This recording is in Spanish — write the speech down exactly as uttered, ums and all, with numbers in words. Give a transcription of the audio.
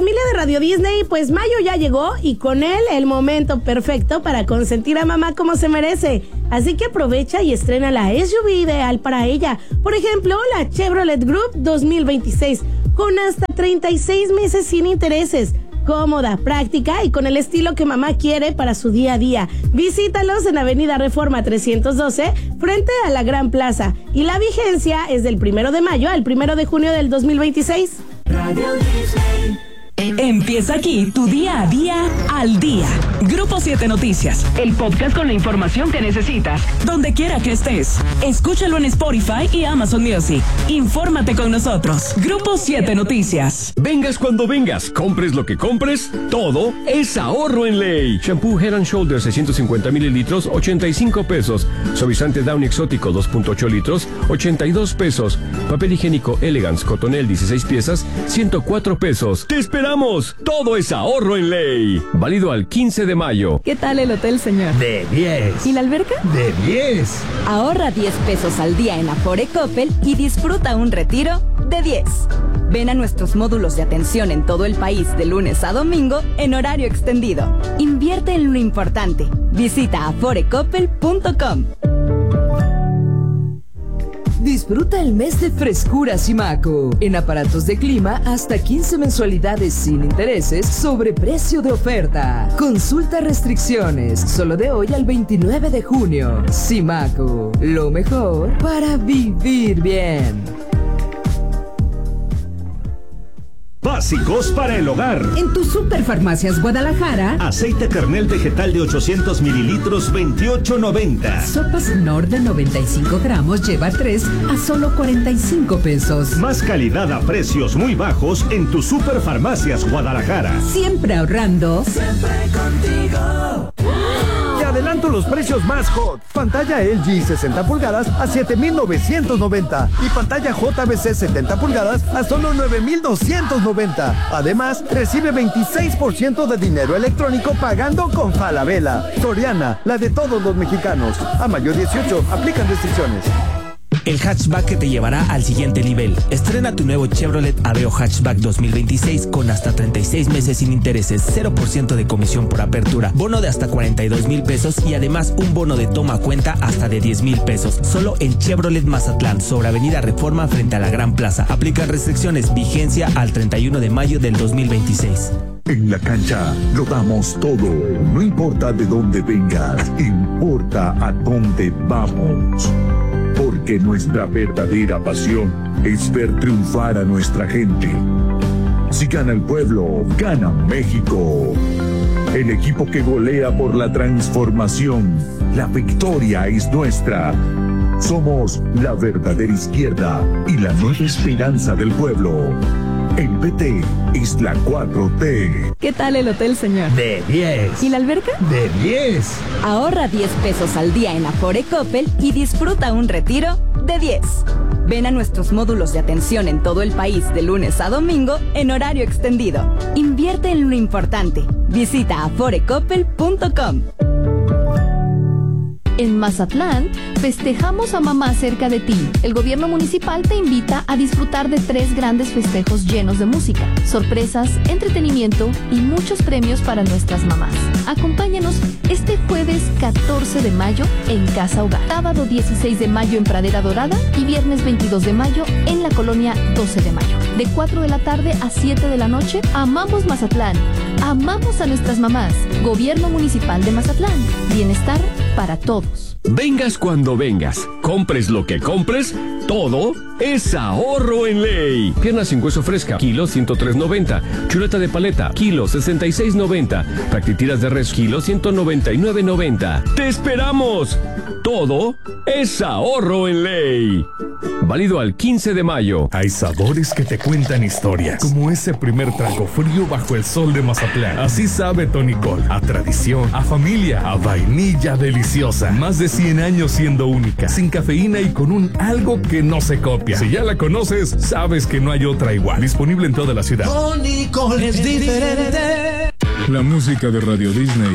familia de Radio Disney, pues mayo ya llegó y con él el momento perfecto para consentir a mamá como se merece. Así que aprovecha y estrena la S U V ideal para ella. Por ejemplo, la Chevrolet Group dos mil veintiséis, con hasta treinta y seis meses sin intereses. Cómoda, práctica y con el estilo que mamá quiere para su día a día. Visítalos en Avenida Reforma trescientos doce, frente a la Gran Plaza. Y la vigencia es del primero de mayo al primero de junio del dos mil veintiséis. Radio Disney. Empieza aquí tu día a día al día. Grupo siete Noticias, el podcast con la información que necesitas, donde quiera que estés. Escúchalo en Spotify y Amazon Music. Infórmate con nosotros. Grupo siete Noticias. Vengas cuando vengas, compres lo que compres, todo es ahorro en ley. Shampoo Head and Shoulders seiscientos cincuenta mililitros, ochenta y cinco pesos. Suavizante Downy Exótico dos punto ocho litros, ochenta y dos pesos. Papel higiénico Elegance Cotonel dieciséis piezas, ciento cuatro pesos. ¡Te esperamos! Todo es ahorro en ley. Válido al quince de mayo. ¿Qué tal el hotel, señor? De diez. ¿Y la alberca? De diez. Ahorra diez pesos al día en Afore Coppel y disfruta un retiro de diez. Ven a nuestros módulos de atención en todo el país de lunes a domingo en horario extendido. Invierte en lo importante. Visita afore coppel punto com. Disfruta el mes de frescura Simaco. En aparatos de clima, hasta quince mensualidades sin intereses sobre precio de oferta. Consulta restricciones. Solo de hoy al veintinueve de junio. Simaco. Lo mejor para vivir bien. Básicos para el hogar. En tu Superfarmacias Guadalajara. Aceite Kernel vegetal de ochocientos mililitros, veintiocho noventa. Sopas Nor de noventa y cinco gramos lleva tres a solo cuarenta y cinco pesos. Más calidad a precios muy bajos en tu Superfarmacias Guadalajara. Siempre ahorrando. Siempre contigo. Te adelanto los precios más hot. Pantalla L G sesenta pulgadas a siete mil novecientos noventa y pantalla J B C setenta pulgadas a solo nueve mil doscientos noventa. Además, recibe veintiséis por ciento de dinero electrónico pagando con Falabella. Soriana, la de todos los mexicanos. A mayo dieciocho, aplican restricciones. El hatchback que te llevará al siguiente nivel. Estrena tu nuevo Chevrolet Aveo Hatchback dos mil veintiséis con hasta treinta y seis meses sin intereses, cero por ciento de comisión por apertura, bono de hasta cuarenta y dos mil pesos y además un bono de toma a cuenta hasta de diez mil pesos. Solo en Chevrolet Mazatlán, sobre Avenida Reforma frente a la Gran Plaza. Aplican restricciones, vigencia al treinta y uno de mayo del dos mil veintiséis. En la cancha lo damos todo. No importa de dónde vengas, importa a dónde vamos. Porque nuestra verdadera pasión es ver triunfar a nuestra gente. Si gana el pueblo, gana México. El equipo que golea por la transformación. La victoria es nuestra. Somos la verdadera izquierda y la nueva esperanza del pueblo. El P T es la cuatro T. ¿Qué tal el hotel, señor? De diez. ¿Y la alberca? De diez. Ahorra diez pesos al día en Afore Coppel y disfruta un retiro de diez. Ven a nuestros módulos de atención en todo el país de lunes a domingo en horario extendido. Invierte en lo importante. Visita afore coppel punto com. En Mazatlán, festejamos a mamá cerca de ti. El gobierno municipal te invita a disfrutar de tres grandes festejos llenos de música, sorpresas, entretenimiento y muchos premios para nuestras mamás. Acompáñanos este jueves catorce de mayo en Casa Hogar, sábado dieciséis de mayo en Pradera Dorada y viernes veintidós de mayo en la colonia doce de mayo. De cuatro de la tarde a siete de la noche, amamos Mazatlán, amamos a nuestras mamás. Gobierno Municipal de Mazatlán, bienestar para todos. Vengas cuando vengas, compres lo que compres, todo es ahorro en ley. Pierna sin hueso fresca, kilo ciento tres noventa. Chuleta de paleta, kilo sesenta y seis noventa. Paquetiras de res, kilo ciento noventa y nueve noventa. ¡Te esperamos! Todo es ahorro en ley. Válido al quince de mayo. Hay sabores que te cuentan historias, como ese primer trago frío bajo el sol de Mazatlán. Así sabe Tonicol, a tradición, a familia, a vainilla deliciosa. Más de cien años siendo única, sin cafeína y con un algo que no se copia. Si ya la conoces, sabes que no hay otra igual. Disponible en toda la ciudad. Tonicol es diferente. La música de Radio Disney